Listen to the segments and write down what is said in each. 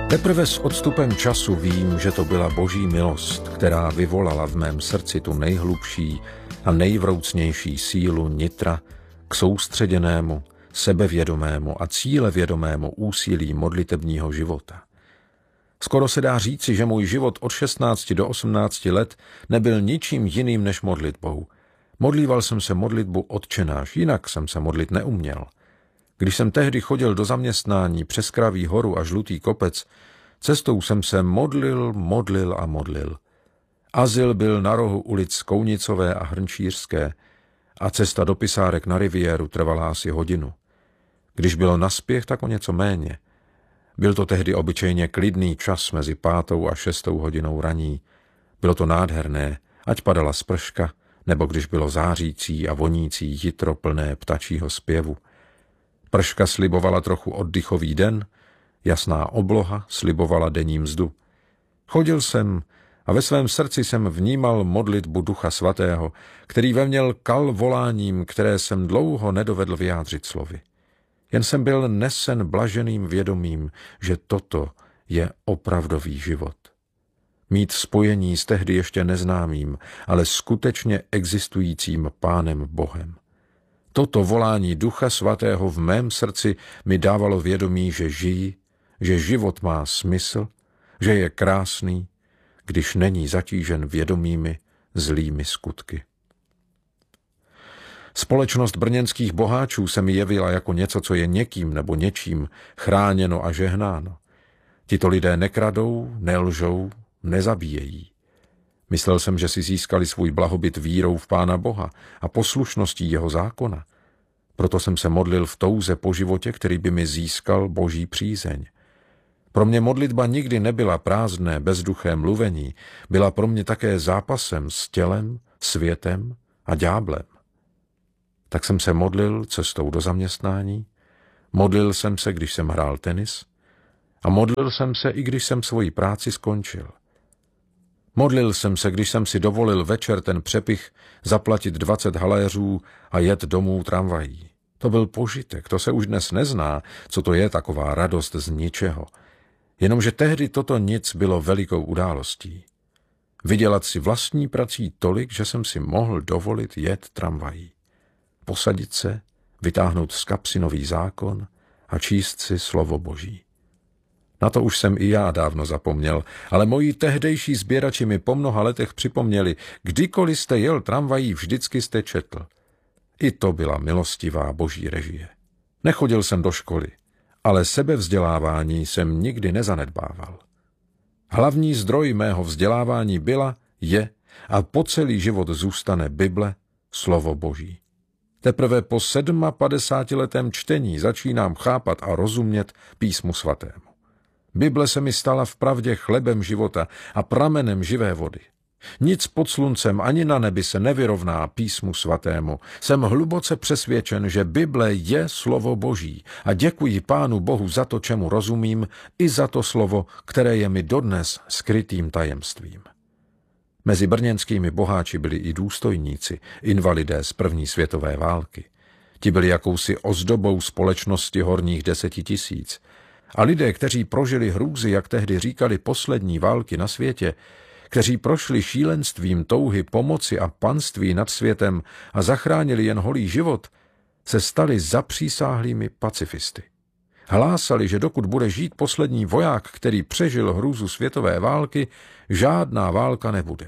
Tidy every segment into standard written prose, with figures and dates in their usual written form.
Teprve s odstupem času vím, že to byla boží milost, která vyvolala v mém srdci tu nejhlubší a nejvroucnější sílu nitra k soustředěnému, sebevědomému a cílevědomému úsilí modlitebního života. Skoro se dá říci, že můj život od 16 do 18 let nebyl ničím jiným než modlitbou. Modlíval jsem se modlitbu Otčenáš, jinak jsem se modlit neuměl. Když jsem tehdy chodil do zaměstnání přes Kraví horu a Žlutý kopec, cestou jsem se modlil a modlil. Azyl byl na rohu ulic Kounicové a Hrnčířské a cesta do pisárek na riviéru trvala asi hodinu. Když bylo naspěch, tak o něco méně. Byl to tehdy obyčejně klidný čas mezi 5. a 6. hodinou raní. Bylo to nádherné, ať padala sprška, nebo když bylo zářící a vonící jitro plné ptačího zpěvu. Prška slibovala trochu oddychový den, jasná obloha slibovala denní mzdu. Chodil jsem a ve svém srdci jsem vnímal modlitbu Ducha Svatého, který ve mně kal voláním, které jsem dlouho nedovedl vyjádřit slovy. Jen jsem byl nesen blaženým vědomím, že toto je opravdový život. Mít spojení s tehdy ještě neznámým, ale skutečně existujícím Pánem Bohem. Toto volání Ducha Svatého v mém srdci mi dávalo vědomí, že žiji, že život má smysl, že je krásný, když není zatížen vědomými zlými skutky. Společnost brněnských boháčů se mi jevila jako něco, co je někým nebo něčím chráněno a žehnáno. Tito lidé nekradou, nelžou, nezabíjejí. Myslel jsem, že si získali svůj blahobyt vírou v Pána Boha a poslušností jeho zákona. Proto jsem se modlil v touze po životě, který by mi získal boží přízeň. Pro mě modlitba nikdy nebyla prázdné, bezduché mluvení, byla pro mě také zápasem s tělem, světem a ďáblem. Tak jsem se modlil cestou do zaměstnání, modlil jsem se, když jsem hrál tenis a modlil jsem se, i když jsem svoji práci skončil. Modlil jsem se, když jsem si dovolil večer ten přepich zaplatit 20 haléřů a jet domů tramvají. To byl požitek, to se už dnes nezná, co to je taková radost z ničeho. Jenomže tehdy toto nic bylo velikou událostí. Vydělat si vlastní prací tolik, že jsem si mohl dovolit jet tramvají. Posadit se, vytáhnout z kapsy nový zákon a číst si slovo Boží. Na to už jsem i já dávno zapomněl, ale moji tehdejší sběrači mi po mnoha letech připomněli, kdykoliv jste jel tramvají, vždycky jste četl. I to byla milostivá boží režie. Nechodil jsem do školy, ale sebevzdělávání jsem nikdy nezanedbával. Hlavní zdroj mého vzdělávání byla, je a po celý život zůstane Bible, slovo Boží. Teprve po 57letém čtení začínám chápat a rozumět písmu svatému. Bible se mi stala vpravdě chlebem života a pramenem živé vody. Nic pod sluncem ani na nebi se nevyrovná písmu svatému. Jsem hluboce přesvědčen, že Bible je slovo Boží a děkuji Pánu Bohu za to, čemu rozumím, i za to slovo, které je mi dodnes skrytým tajemstvím. Mezi brněnskými boháči byli i důstojníci, invalidé z první světové války. Ti byli jakousi ozdobou společnosti horních 10 000. A lidé, kteří prožili hrůzy, jak tehdy říkali, poslední války na světě, kteří prošli šílenstvím touhy pomoci a panství nad světem a zachránili jen holý život, se stali zapřísáhlými pacifisty. Hlásali, že dokud bude žít poslední voják, který přežil hrůzu světové války, žádná válka nebude.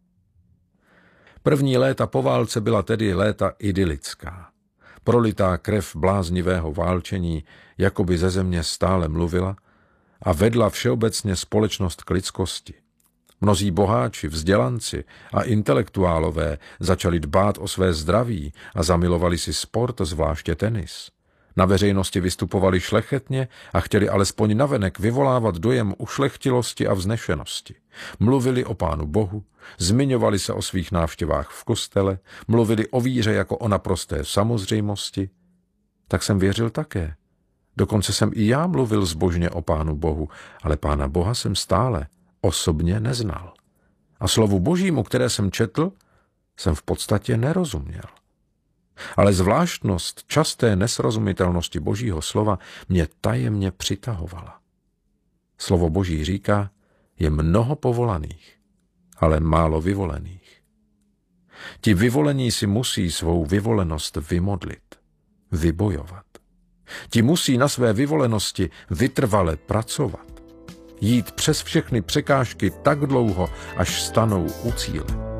První léta po válce byla tedy léta idylická. Prolitá krev bláznivého válčení jakoby ze země stále mluvila a vedla všeobecně společnost k lidskosti. Mnozí boháči, vzdělanci a intelektuálové začali dbát o své zdraví a zamilovali si sport, zvláště tenis. Na veřejnosti vystupovali šlechetně a chtěli alespoň navenek vyvolávat dojem ušlechtilosti a vznešenosti. Mluvili o Pánu Bohu, zmiňovali se o svých návštěvách v kostele, mluvili o víře jako o naprosté samozřejmosti. Tak jsem věřil také. Dokonce jsem i já mluvil zbožně o Pánu Bohu, ale Pána Boha jsem stále osobně neznal. A slovu Božímu, které jsem četl, jsem v podstatě nerozuměl. Ale zvláštnost časté nesrozumitelnosti Božího slova mě tajemně přitahovala. Slovo Boží říká, je mnoho povolaných, ale málo vyvolených. Ti vyvolení si musí svou vyvolenost vymodlit, vybojovat. Ti musí na své vyvolenosti vytrvale pracovat, jít přes všechny překážky tak dlouho, až stanou u cíle.